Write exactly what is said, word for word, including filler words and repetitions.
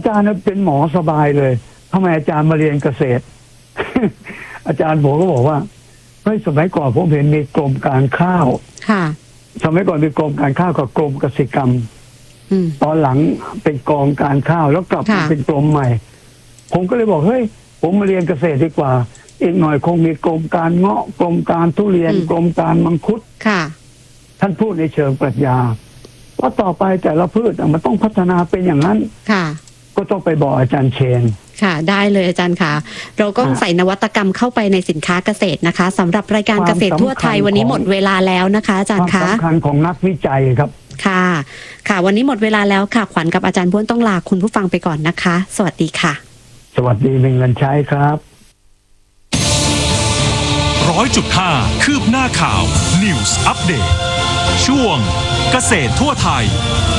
จารย์เป็นหมอสบายเลยทำไมอาจารย์มาเรียนเกษตร อาจารย์ผมก็บอกว่าเฮ้ยสมัยก่อนผมเห็นมีกรมการข้าวค่ะสมัยก่อนมีกรมการข้าวกับกรมเกษตรกรรมตอนหลังเป็นกองการข้าวแล้วกลับมาเป็นกรมใหม่ผมก็เลยบอกเฮ้ยผมมาเรียนเกษตรดีกว่าอีกหน่อยคงมีกรมการเงาะกรมการทุเรียนกรมการมังคุดค่ะท่านพูดในเชิงปรัชญาว่าต่อไปแต่ละพืชมันต้องพัฒนาเป็นอย่างนั้นค่ะก็ต้องไปบอกอาจารย์เชนค่ะได้เลยอาจารย์ค่ะเราก็ใส่นวัตกรรมเข้าไปในสินค้าเกษตรนะคะสำหรับรายการเกษตรทั่วไทยวันนี้หมดเวลาแล้วนะคะอาจารย์คะความสำคัญของนักวิจัยครับค่ะค่ะวันนี้หมดเวลาแล้วค่ะขวัญกับอาจารย์บ้วนต้องลาคุณผู้ฟังไปก่อนนะคะสวัสดีค่ะสวัสดีมีเงินใช้ครับร้อยจุดห้าคืบหน้าข่าว News Update ช่วงเกษตรทั่วไทย